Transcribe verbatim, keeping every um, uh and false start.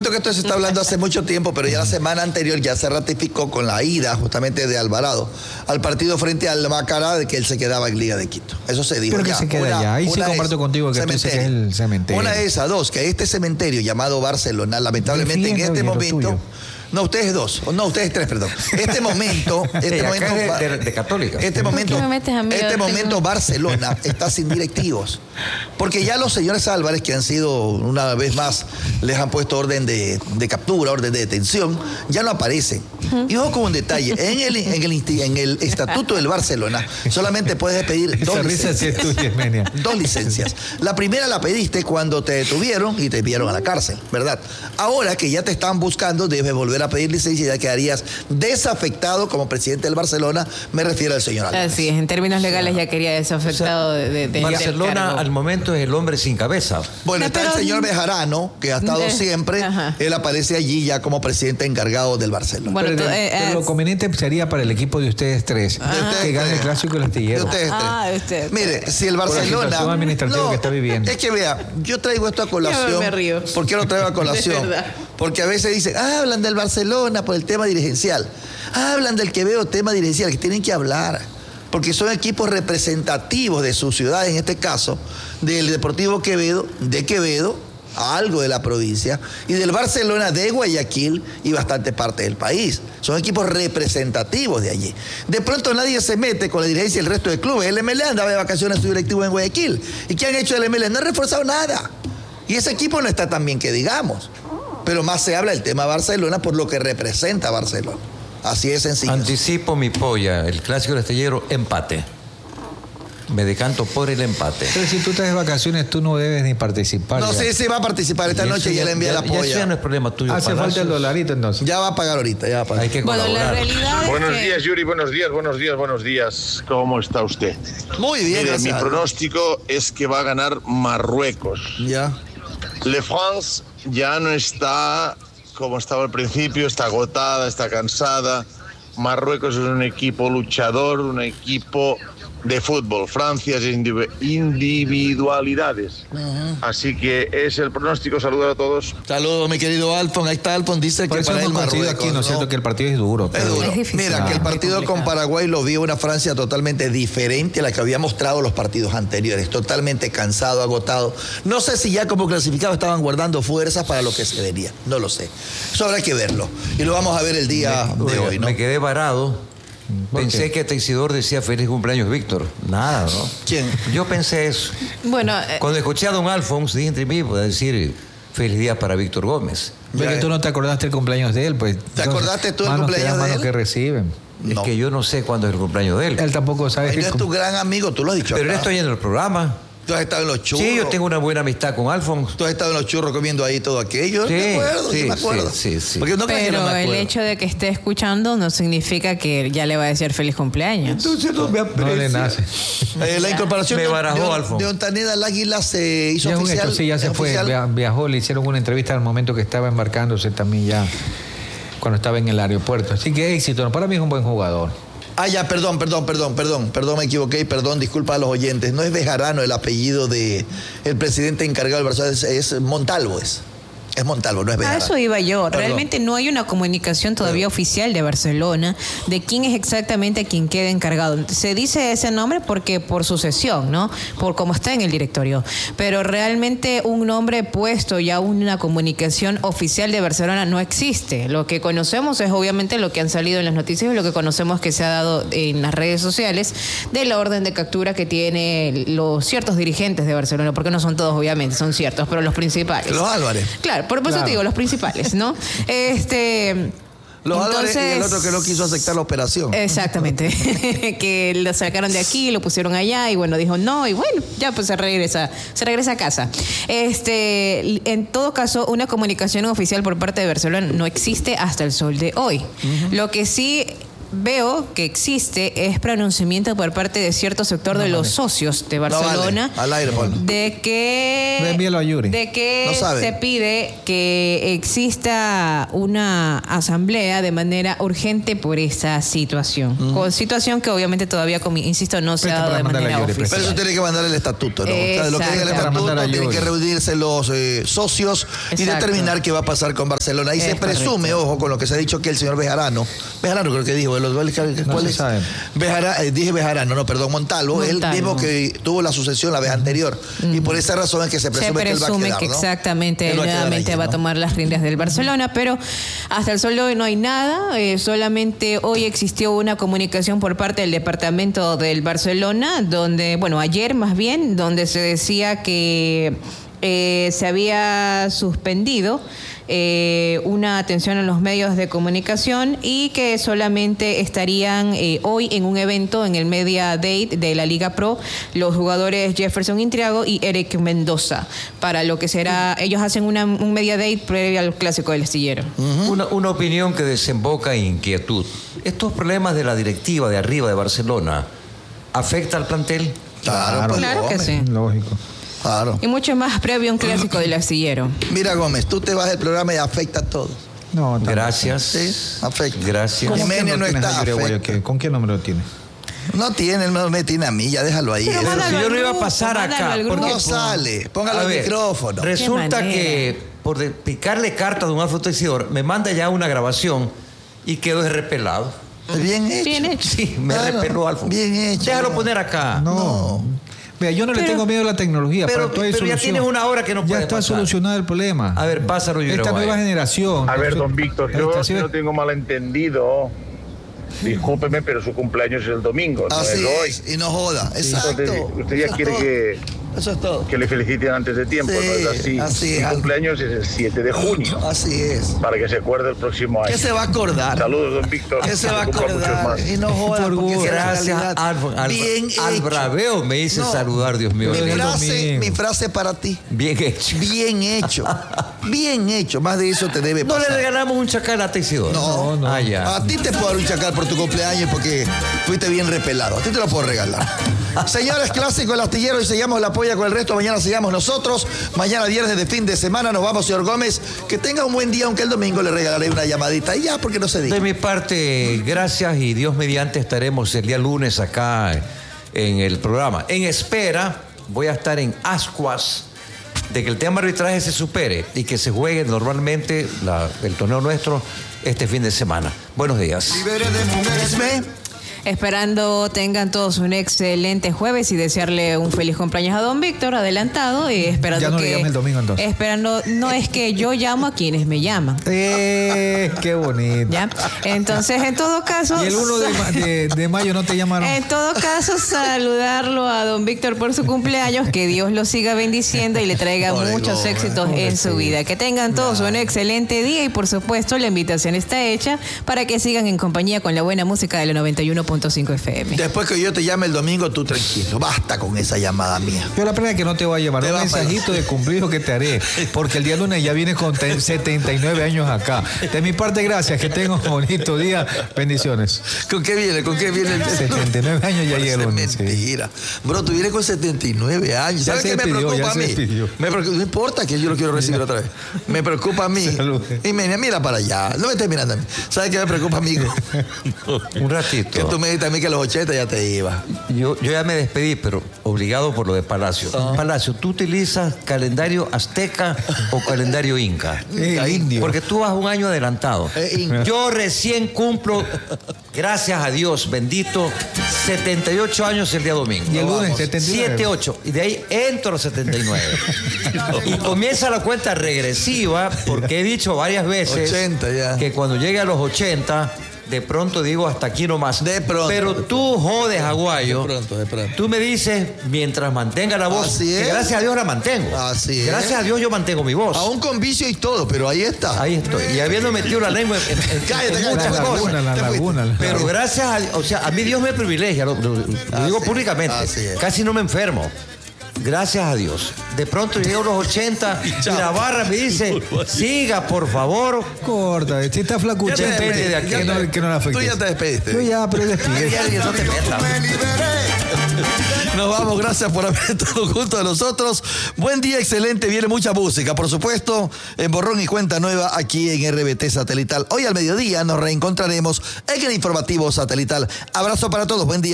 cuento que esto se está hablando hace mucho tiempo, pero ya la semana anterior ya se ratificó con la ida justamente de Alvarado al partido frente al Macará de que él se quedaba en Liga de Quito. Eso se dijo. Pero ya. que se queda una, ya. Ahí sí comparto es, contigo que piensa que es el cementerio. Una de esas, dos, que este cementerio llamado Barcelona, lamentablemente Defiendo en este momento... No, ustedes dos. No, ustedes tres, perdón. Este momento... Este sí, momento de, de, de católica. Este momento, me metes a mí, este tengo... momento Barcelona está sin directivos. Porque ya los señores Álvarez, que han sido, una vez más, les han puesto orden de, de captura, orden de detención, ya no aparecen. Y ojo con un detalle. En el, en el, en el estatuto del Barcelona solamente puedes pedir dos Esa licencias. Risa sí es tuya, Menia. Dos licencias. La primera la pediste cuando te detuvieron y te enviaron a la cárcel, ¿verdad? Ahora que ya te están buscando, debes volver a pedir licencia y ya quedarías desafectado como presidente del Barcelona. Me refiero al señor Álvarez. Así es, en términos legales ya quería desafectado, o sea, de, de, de Barcelona al momento es el hombre sin cabeza. Bueno, no, está pero... el señor Bejarano, que ha estado eh, siempre. Ajá. Él aparece allí ya como presidente encargado del Barcelona. Bueno, pero, tú, eh, eh, pero lo conveniente sería para el equipo de ustedes tres Ah, que gane el clásico y el astillero. De ustedes tres. Ah, usted. Mire, si el Por la Barcelona... situación administrativa que está viviendo. Es que vea, yo traigo esto a colación. Yo me río. ¿Por qué lo traigo a colación? De verdad. Porque a veces dicen, ah, hablan del Barcelona por el tema dirigencial. Ah, hablan del Quevedo, tema dirigencial, que tienen que hablar. Porque son equipos representativos de su ciudad, en este caso, del Deportivo Quevedo, de Quevedo, algo de la provincia, y del Barcelona de Guayaquil y bastante parte del país. Son equipos representativos de allí. De pronto nadie se mete con la dirigencia del resto del club. El M L A andaba de vacaciones su directivo en Guayaquil. ¿Y qué han hecho el M L A? No han reforzado nada. Y ese equipo no está tan bien que digamos. Pero más se habla del tema Barcelona por lo que representa Barcelona. Así es sencillo. Anticipo mi polla, el clásico del astillero, empate. Me decanto por el empate. Pero si tú estás de vacaciones, tú no debes ni participar. No ya. sé si va a participar esta Y noche y eso él ya- envía ya- la ya polla. eso ya no es problema tuyo. Hace falta el Palacios. dolarito entonces. Ya va a pagar ahorita, ya va a pagar. Hay que Bueno, la colaborar. realidad es Buenos que... días, Yuri. Buenos días, buenos días, buenos días. ¿Cómo está usted? Muy bien, Mire, gracias mi a Dios. pronóstico es que va a ganar Marruecos. Ya. Le France ya no está como estaba al principio, está agotada, está cansada. Marruecos es un equipo luchador, un equipo de fútbol. Francia es indiv- individualidades. Uh-huh. Así que es el pronóstico. Saludos a todos. Saludos, mi querido Alfon. Ahí está Alfon. Dice Por que eso para él hemos conseguido Marruecos. aquí, ¿no es cierto? ¿no? Que el partido es duro. Es Pero... duro. Es difícil. Mira, Ah, que el muy partido complicado. con Paraguay lo vio una Francia totalmente diferente a la que había mostrado los partidos anteriores. Totalmente cansado, agotado. No sé si ya como clasificado estaban guardando fuerzas para lo que se vería. No lo sé. Eso habrá que verlo. Y lo vamos a ver el día Me, de oiga, hoy, ¿no? me quedé varado. Pensé que Teixidor decía feliz cumpleaños, Víctor. Nada, ¿no? ¿Quién? Yo pensé eso. Bueno, eh, Cuando escuché a don Alfonso, dije entre mí, voy a decir feliz día para Víctor Gómez. Ve que tú no te acordaste el cumpleaños de él, pues. ¿Te acordaste tú del manos cumpleaños que dan, de manos él? que reciben. No. Es que yo no sé cuándo es el cumpleaños de él. Él tampoco sabe Él que... no es tu gran amigo, tú lo has dicho Pero acá. él está yendo en el programa. Tú has estado en los churros. Sí, yo tengo una buena amistad con Alfonso. Tú has estado en los churros comiendo ahí todo aquello. Sí, me acuerdo, sí, sí, me acuerdo. sí, sí, sí. Porque no creas que no pero me el acuerdo. hecho de que esté escuchando no significa que ya le va a decir feliz cumpleaños. Entonces no me No le nace. Eh, la incorporación Me de, barajó, de, Alfonso. de Ontaneda al Águila se hizo Ya es un oficial. hecho, sí, ya se ¿es fue. oficial? Via- Viajó, le hicieron una entrevista al momento que estaba embarcándose también ya, cuando estaba en el aeropuerto. Así que éxito. ¿no? Para mí es un buen jugador. Ah, ya, perdón, perdón, perdón, perdón, perdón, me equivoqué, perdón, disculpa a los oyentes. No es Bejarano el apellido de el presidente encargado del Barcelona, es, es Montalvo, es. Es Montalvo, no es A Bejarano. eso iba yo. Perdón. Realmente no hay una comunicación todavía oficial de Barcelona de quién es exactamente quien queda encargado. Se dice ese nombre porque por sucesión, ¿no? Por cómo está en el directorio. Pero realmente un nombre puesto, ya una comunicación oficial de Barcelona no existe. Lo que conocemos es obviamente lo que han salido en las noticias y lo que conocemos que se ha dado en las redes sociales de la orden de captura que tiene los ciertos dirigentes de Barcelona, porque no son todos obviamente, son ciertos, pero los principales. Los Álvarez. Claro, por eso Claro. te digo, los principales, ¿no? Este. Los Álvarez y el entonces- otro que no quiso aceptar la operación. Exactamente. Que lo sacaron de aquí, lo pusieron allá y bueno, dijo no y bueno, ya pues se regresa, se regresa a casa. Este, en todo caso, una comunicación oficial por parte de Barcelona no existe hasta el sol de hoy. Uh-huh. Lo que sí veo que existe es pronunciamiento por parte de cierto sector No de vale. los socios de No vale. Barcelona Al aire, ponlo. de que Envíalo a Yuri. de que No sabe. se pide que exista una asamblea de manera urgente por esa situación. Con situación que obviamente todavía, como insisto, no se Presta ha dado para de mandarle a manera Yuri, presta. Pero eso oficial. tiene que mandar el estatuto, ¿no? O sea, de lo que diga el Exacto. Para mandar estatuto, a tienen Yuri. que reunirse los eh, socios y Exacto. determinar qué va a pasar con Barcelona. Y Es se presume, correcto. ojo, con lo que se ha dicho que el señor Bejarano, Bejarano creo que dijo, ¿cuál, cuál No se es? sabe. Bejara- eh, dije Bejarano, no, perdón, Montalvo, él Montalvo. mismo que tuvo la sucesión la vez anterior. Y por esa razón es que se Se presume, que él va a presume quedar, que ¿no? exactamente Él va a quedar nuevamente allí, va a ¿no? tomar las riendas del Barcelona, pero hasta el sol de hoy no hay nada, eh, solamente hoy existió una comunicación por parte del departamento del Barcelona, donde, bueno, ayer más bien, donde se decía que eh, se había suspendido eh, una atención en los medios de comunicación y que solamente estarían eh, hoy en un evento en el Media Date de la Liga Pro los jugadores Jefferson Intriago y Eric Mendoza, para lo que será, ellos hacen una, un Media Date previo al Clásico del Astillero. Una, una opinión que desemboca en inquietud. ¿Estos problemas de la directiva de arriba de Barcelona afecta al plantel? Claro, pues, Claro que Gómez, sí. Lógico. Claro. Y mucho más previo a un Clásico del Astillero. Mira, Gómez, tú te vas del programa y afecta a todo. No, tampoco. Gracias. Sí, afecta. Gracias. ¿Cómo Jiménez que no tienes está, a Yuri afecta. Guayaquil? ¿Con qué nombre lo tiene? No tiene, él no me tiene a mí, ya déjalo ahí. Pero Eso- mándalo si yo al no iba a grupo, pasar mándalo acá, al ¿por grupo. qué? No sale, póngalo A al ver, micrófono. Resulta Qué que por de- picarle carta de un afrotecidor me manda ya una grabación y quedó repelado. Bien hecho. Bien hecho. Sí, me Claro, repeló Alfonso. bien hecho. Déjalo poner acá. No. Mira, yo no le Pero- tengo miedo a la tecnología. Pero- para todo hay pero ya solución. tienes una hora que no Ya puede está pasar. solucionado el problema. A ver, pásalo, Yuri Esta Guay. nueva generación. A ver, Esto- don Víctor, Ahí yo está, si ¿sí no ve? tengo malentendido, discúlpeme, pero su cumpleaños es el domingo, no Así es hoy. es, y no joda. Exacto. Entonces, usted ya Eso es quiere todo. que, Eso es todo. que le feliciten antes de tiempo, Sí, ¿no es así? así Mi es. cumpleaños es el siete de junio, Así es. para que se acuerde el próximo año. ¿Qué se va a acordar? Saludos, don Víctor. ¿Qué se va a Que cumpla muchos acordar? más. Y no joda, Por porque esa es la Gracias realidad. al, al, Bien al hecho. braveo me hice No. saludar, Dios mío. Mi Pero es el frase, domingo. mi frase para ti. Bien hecho. Bien hecho. Bien hecho. Más de eso te debe No le pasar. regalamos un chacal a Teixidor. No, no. Ah, ya. A ti te puedo dar un chacal por tu cumpleaños porque fuiste bien repelado. A ti te lo puedo regalar. Señores, Clásico El Astillero y seguimos la polla con el resto. Mañana sigamos nosotros. Mañana viernes de fin de semana nos vamos, señor Gómez. Que tenga un buen día, aunque el domingo le regalaré una llamadita. Y ya, porque no se diga. De mi parte, gracias y Dios mediante estaremos el día lunes acá en el programa. En espera, voy a estar en Ascuas de que el tema arbitraje se supere y que se juegue normalmente la- el torneo nuestro este fin de semana. Buenos días. Libere de mujeres, ve. Esperando tengan todos un excelente jueves y desearle un feliz cumpleaños a don Víctor adelantado y esperando Ya no le que llame el domingo, entonces. esperando no es que yo llamo a quienes me llaman. Eh, qué bonito. ¿Ya? Entonces, en todo caso, Y el uno de, ma- de- de mayo no te llamaron. en todo caso, saludarlo a don Víctor por su cumpleaños, que Dios lo siga bendiciendo y le traiga Pobre muchos Gómez, éxitos en su vida. Que tengan todos un excelente día y por supuesto la invitación está hecha para que sigan en compañía con la buena música de la noventa y uno punto cinco F M. Después que yo te llame el domingo, tú tranquilo. Basta con esa llamada mía. Yo la pena es que no te voy a llevar Te un va para mensajito de cumplido que te haré, porque el día lunes ya vienes con te- setenta y nueve años acá. De mi parte, gracias, que tenga un bonito día. Bendiciones. ¿Con qué viene? ¿Con qué viene el setenta y nueve años ya llega el lunes. sí. Mentira. Bro, tú vienes con setenta y nueve años. Ya ¿Sabes se qué me despidió, preocupa ya a se mí? despidió. Me preocupa- no importa que yo lo quiero recibir otra vez. Me preocupa a mí. Salud. Y me mira para allá. No me estés mirando a mí. ¿Sabes qué me preocupa a mí? Un ratito. Que tú me dices a mí que a los ochenta ya te iba. Yo, yo ya me despedí, pero obligado por lo de Palacio. Palacio, ¿tú utilizas calendario azteca o calendario inca? Eh, indio. Porque tú vas un año adelantado. Eh, inca. Yo recién cumplo, gracias a Dios, bendito, setenta y ocho años el día domingo. Y el No, lunes, vamos. setenta y nueve. siete, ocho. Y de ahí entro a los setenta y nueve. Y comienza la cuenta regresiva, porque he dicho varias veces ochenta ya. que cuando llegue a los ochenta, de pronto digo hasta aquí nomás. De pronto. Pero tú jodes, Aguayo. De pronto, de pronto. Tú me dices, mientras mantenga la voz, Así que es. gracias a Dios la mantengo. Así es. Gracias a Dios yo mantengo mi voz. Aún con vicio y todo, pero ahí está. Ahí estoy. Y habiendo metido la lengua en, en- en- Cállate, en cállate, muchas La cállate. cosas. laguna, la Te fuiste. laguna. la- Pero gracias a, o sea, a mí Dios me privilegia, lo, lo- lo Así digo es, públicamente. así es. Casi no me enfermo. Gracias a Dios. De pronto llegué a unos ochenta y la barra me dice, siga, por favor. Corta, si está flacucha, Ya te que, despediste, que ya no, te- que no la afecte. Tú ya te despediste. Yo ya, pero despide. Ya, ya no te metas. Nos vamos, gracias por haber estado junto a nosotros. Buen día, excelente, viene mucha música, por supuesto, en borrón y cuenta nueva aquí en R B T Satelital. Hoy al mediodía nos reencontraremos en el informativo satelital. Abrazo para todos, buen día.